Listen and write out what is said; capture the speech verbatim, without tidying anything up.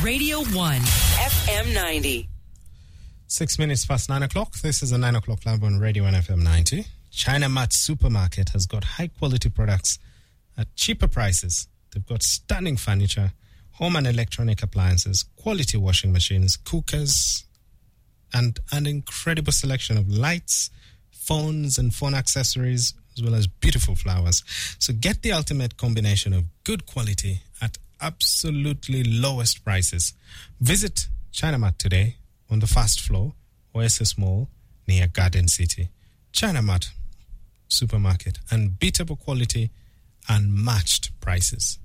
Radio one, F M ninety. Six minutes past nine o'clock. This is the nine o'clock club on Radio one F M ninety. China Mart Supermarket has got high-quality products at cheaper prices. They've got stunning furniture, home and electronic appliances, quality washing machines, cookers, and an incredible selection of lights, phones and phone accessories, as well as beautiful flowers. So get the ultimate combination of good quality at absolutely lowest prices. Visit China Mart today on the first floor, Oasis Mall, near Garden City. China Mart Supermarket, unbeatable quality and matched prices.